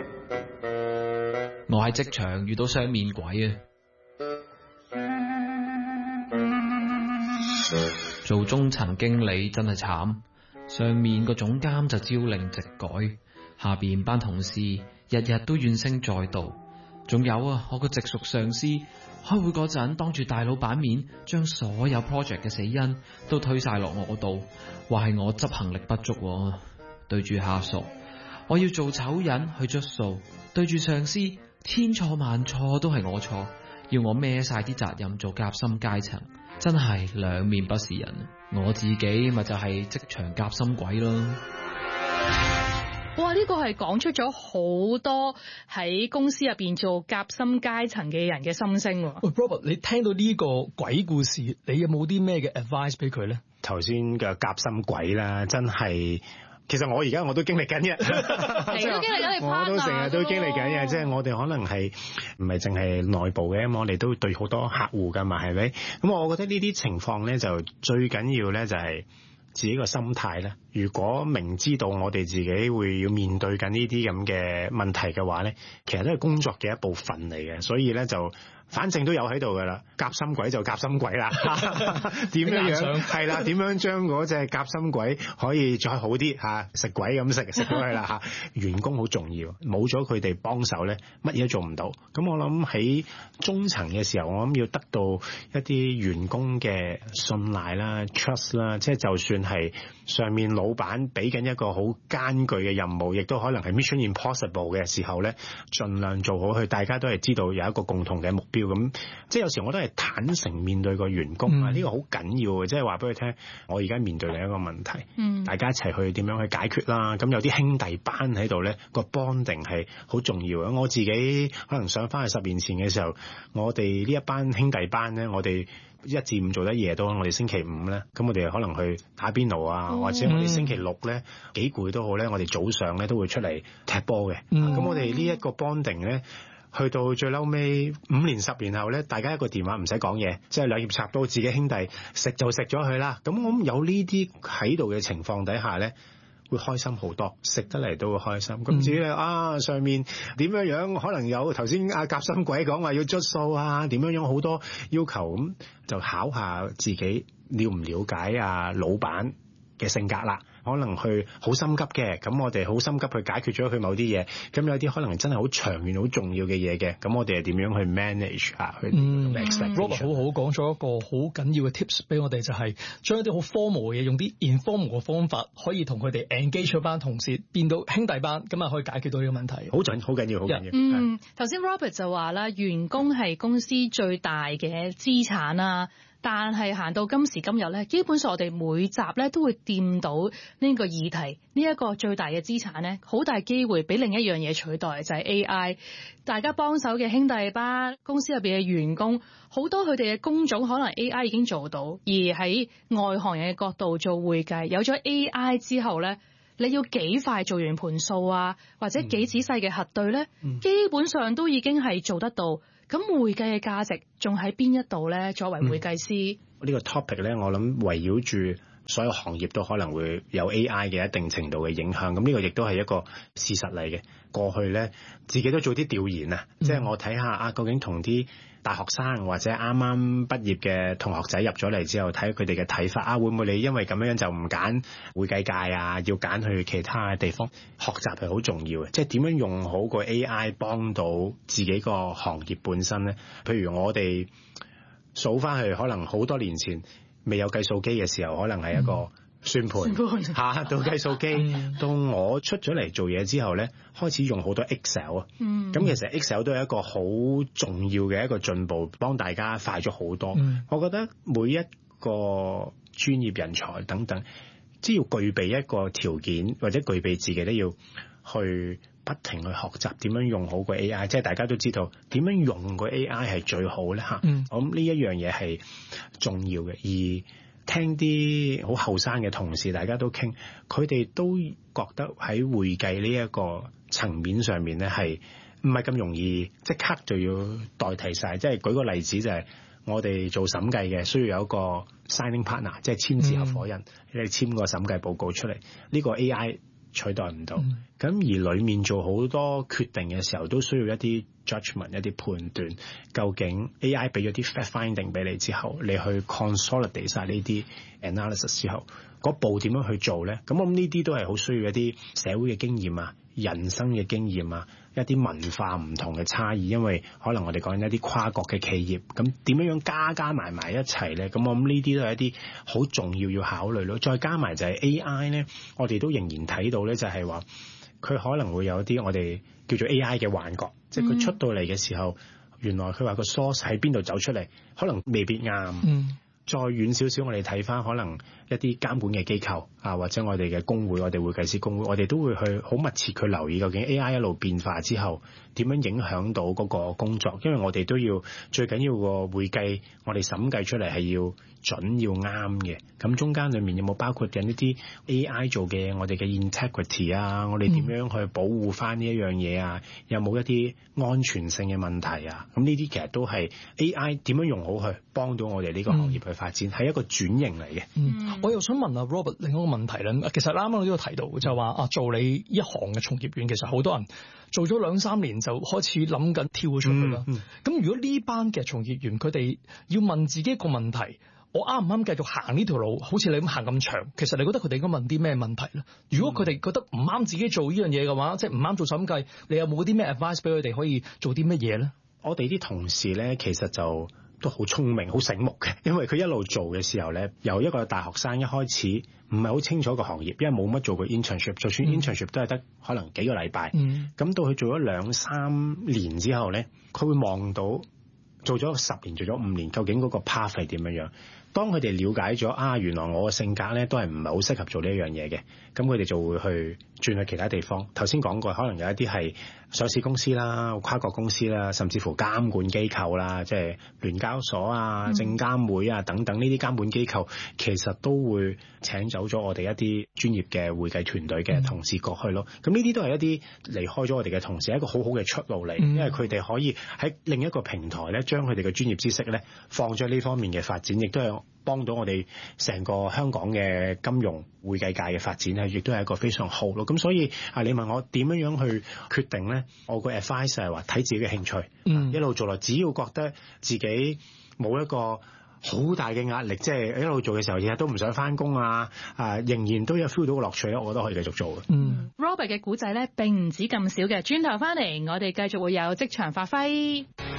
我喺職場遇到雙面鬼啊！做中層經理真係慘，上面個總監就朝令夕改，下邊班同事日日都怨聲載道。仲有啊，我個直屬上司開會嗰陣，當住大老闆面，將所有 project 嘅死因都推晒落我度，話係我執行力不足。對住下屬，我要做醜人去捽數；對住上司，千錯萬錯都係我錯，要我孭晒啲責任做夾心階層，真係兩面不是人。我自己咪就係職場夾心鬼咯。 哇！呢個係講出咗好多喺公司入邊做夾心階層嘅人嘅心聲。 喂 Robert， 你聽到呢個鬼故事，你有冇啲咩嘅 advice 俾佢咧？ 頭先嘅夾心鬼啦，真係。其實我而家我都經歷緊嘅， 你都經歷緊， 我都成日都經歷緊嘅，即係我哋可能係唔係淨係內部嘅，咁我哋都對好多客戶噶嘛，係咪？咁我覺得呢啲情況咧，就最緊要咧就係自己個心態咧。如果明知道我哋自己會要面對緊呢啲咁嘅問題嘅話咧，其實都係工作嘅一部分嚟嘅，所以咧就反正都有喺度噶啦，夾心鬼就夾心鬼啦。點樣係啦？點樣將嗰隻夾心鬼可以再好啲嚇？食鬼咁食咗佢啦嚇！員工好重要，冇咗佢哋幫手咧，乜嘢都做唔到。咁我諗喺中層嘅時候，我諗要得到一啲員工嘅信賴啦、trust 啦，即係就算係上面老闆俾緊一個好艱巨嘅任務，亦都可能係 mission impossible 嘅時候咧，盡量做好佢。大家都係知道有一個共同嘅目標。咁即係有時我都係坦誠面對個員工啊，呢個好緊要嘅，即係話俾佢聽，我而家面對另一個問題，大家一齊去點樣去解決啦。咁有啲兄弟班喺度咧，個 bonding 係好重要嘅。我自己可能想翻去10年前嘅時候，我哋呢一班兄弟班咧，我哋1至5做得夜多，我哋星期5咧，咁我哋可能去打邊爐啊，或者我哋星期6咧幾攰都好咧，我哋早上咧都會出嚟踢波嘅。咁我哋呢一個 bonding 咧，去到最嬲尾5年10年後咧，大家一個電話唔使講嘢，即係兩肋插刀，自己兄弟食就食咗佢啦。咁我諗有呢啲喺度嘅情況底下咧，會開心好多，食得嚟都會開心。咁至於上面點樣，可能有頭先阿夾心鬼講話要捽數啊，點樣好多要求，咁就考下自己了唔了解老闆嘅性格啦。可能去好心急嘅，咁我哋好心急去解決咗佢某啲嘢，咁有啲可能真係好長遠好重要嘅嘢嘅，咁我哋係點樣去 manage 啊？去 Robert 好好講咗一個好緊要嘅 tips 俾我哋，就係將一啲好 formal 嘅嘢用啲 informal 嘅方法，可以同佢哋 engage 班同事變到兄弟班，咁啊可以解決到呢個問題。好緊要。 頭先 Robert 就話啦，員工係公司最大嘅資產啦。但係行到今時今日咧，基本上我哋每集咧都會掂到呢個議題，呢一個最大嘅資產咧，好大機會俾另一樣嘢取代，就係 AI。大家幫手嘅兄弟班，公司入邊嘅員工，好多佢哋嘅工種可能 AI 已經做到，而喺外行人嘅角度做會計，有咗 AI 之後咧，你要幾快做完盤數啊，或者幾仔細嘅核對咧，基本上都已經係做得到。咁會計嘅價值仲喺邊一度咧？作為會計師， 呢個 topic 咧，我諗圍繞住所有行業都可能會有 AI 嘅一定程度嘅影響。咁呢個亦都係一個事實嚟嘅。過去咧，自己都做啲調研啊，即係我睇下究竟同啲大學生或者啱啱畢業嘅同學仔入咗嚟之後，睇佢哋嘅睇法啊，會唔會你因為咁樣就唔揀會計界啊，要揀去其他嘅地方？學習係好重要嘅，即係點樣用好個 AI 幫到自己個行業本身咧？譬如我哋數翻去，可能好多年前未有計數機嘅時候，可能係一個算盤到計數機。到我出咗嚟做嘢之後咧，開始用好多 Excel 啊。咁其實 Excel 都係一個好重要嘅一個進步，幫大家快咗好多。我覺得每一個專業人才等等，只要具備一個條件，或者具備自己都要去不停去學習點樣用好個 AI， 即係大家都知道點樣用個 AI 係最好咧嚇。我諗呢一樣嘢係重要嘅。而聽啲好後生嘅同事，大家都傾，佢哋都覺得喺會計呢一個層面上面咧，係唔係咁容易即刻就要代替晒。即係舉個例子，就係我哋做審計嘅，需要有一個 signing partner， 即係簽字合夥人，你簽個審計報告出嚟，呢個 AI 取代唔到。咁而裡面做好多決定嘅時候，都需要一啲 judgment 一啲判斷。究竟 AI 俾咗啲 fact finding 俾你之後，你去 consolidate 晒呢啲 analysis 之後，嗰步點樣去做咧？咁我諗呢啲都係好需要一啲社會嘅經驗啊、人生嘅經驗啊、一啲文化唔同嘅差異。因為可能我哋講緊一啲跨國嘅企業，咁點樣加埋一齊咧？咁我諗呢啲都係一啲好重要考慮咯。再加埋就係 AI 咧，我哋都仍然睇到咧，就係話佢可能會有一啲我哋叫做 AI 嘅幻覺，即係佢出到嚟嘅時候，原來佢話個 source 喺邊度走出嚟，可能未必啱。再遠少少，我哋睇翻可能一啲監管嘅機構啊，或者我哋嘅工會，我哋會計師工會，我哋都會去好密切去留意究竟 AI 一路變化之後點樣影響到嗰個工作，因為我哋都要最緊要個會計，我哋審計出嚟係要準要啱嘅。咁中間裡面有冇包括緊一啲 AI 做嘅我哋嘅 integrity 啊？我哋點樣去保護翻呢一樣嘢啊？有冇一啲安全性嘅問題啊？咁呢啲其實都係 AI 點樣用好去幫到我哋呢個行業去發展，係一個轉型嚟嘅。 我又想問阿 Robert 另一個問題咧，其實啱啱我都有提到就話做你一行嘅從業員，其實好多人做咗2-3年就開始諗緊跳咗出去啦。咁如果呢班嘅從業員佢哋要問自己一個問題，我啱唔啱繼續行呢條路？好似你咁行咁長，其實你覺得佢哋應該問啲咩問題咧？如果佢哋覺得唔啱自己做呢樣嘢嘅話，即係唔啱做審計，你有冇啲咩 advice 俾佢哋可以做啲乜嘢咧？ 我哋啲同事咧，其實就都好聰明、好醒目嘅，因為佢一路做嘅時候咧，由一個大學生一開始唔係好清楚個行業，因為冇乜做過 internship， 就算 internship 都係得可能幾個禮拜。咁到佢做咗2-3年之後咧，佢會望到做咗10年、做咗5年，究竟嗰個 path 係點樣？當佢哋了解咗原來我嘅性格咧都係唔係好適合做呢一樣嘢嘅，咁佢哋就會去轉去其他地方。頭先講過，可能有一啲係上市公司啦、跨國公司啦，甚至乎監管機構啦，即係聯交所啊、證監會啊等等呢啲監管機構，其實都會請走咗我哋一啲專業嘅會計團隊嘅同事過去咯。咁呢啲都係一啲離開咗我哋嘅同事，一個好好嘅出路嚟，因為佢哋可以喺另一個平台咧，將佢哋嘅專業知識咧放咗呢方面嘅發展，亦都係幫到我哋成個香港嘅金融會計界嘅發展咧，亦都係一個非常好咯。咁所以你問我點樣去決定咧？我個 advice 係話睇自己嘅興趣，一路做落，只要覺得自己冇一個好大嘅壓力，即係一路做嘅時候，日日都唔想翻工仍然都有 feel 到個樂趣咧，我覺得可以繼續做嘅。 Robert 嘅古仔咧並唔止咁少嘅，轉頭翻嚟我哋繼續會有職場發揮。